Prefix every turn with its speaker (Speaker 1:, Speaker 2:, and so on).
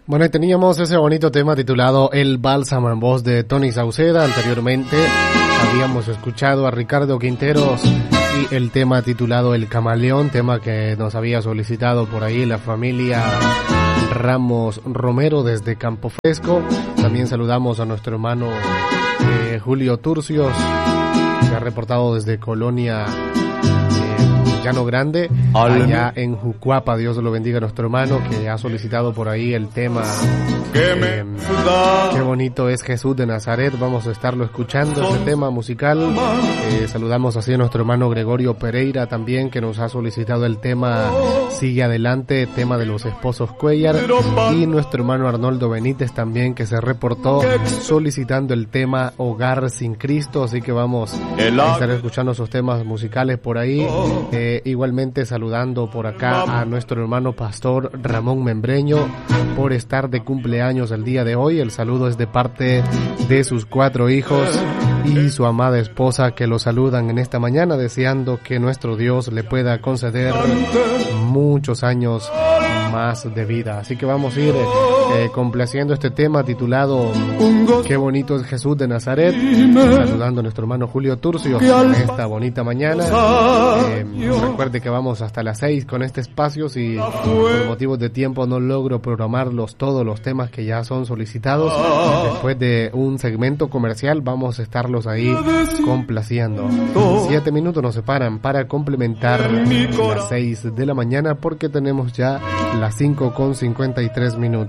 Speaker 1: Bueno, y teníamos ese bonito tema titulado El Bálsamo en voz de Tony Sauceda. Anteriormente habíamos escuchado a Ricardo Quinteros y el tema titulado El Camaleón, tema que nos había solicitado por ahí la familia Ramos Romero desde Campo Fresco. También saludamos a nuestro hermano Julio Turcios, que ha reportado desde Colonia Llano Grande, allá en Jucuapa. Dios lo bendiga a nuestro hermano que ha solicitado por ahí el tema Qué bonito es Jesús de Nazaret. Vamos a estarlo escuchando, este tema musical. Saludamos así a nuestro hermano Gregorio Pereira también, que nos ha solicitado el tema Sigue Adelante, tema de los esposos Cuellar, y nuestro hermano Arnoldo Benítez también, que se reportó solicitando el tema Hogar sin Cristo. Así que vamos a estar escuchando esos temas musicales por ahí. Igualmente saludando por acá a nuestro hermano pastor Ramón Membreño por estar de cumpleaños el día de hoy. El saludo es de parte de sus 4 hijos y su amada esposa, que lo saludan en esta mañana, deseando que nuestro Dios le pueda conceder muchos años más de vida. Así que vamos a ir complaciendo este tema titulado Qué bonito es Jesús de Nazaret, saludando a nuestro hermano Julio Turcio en esta bonita mañana. Recuerde que vamos hasta las 6 con este espacio. Si por motivos de tiempo no logro programarlos todos los temas que ya son solicitados, después de un segmento comercial vamos a estarlos ahí complaciendo. 7 minutos nos separan para complementar las 6 de la mañana, porque tenemos ya las 5:53 minutos.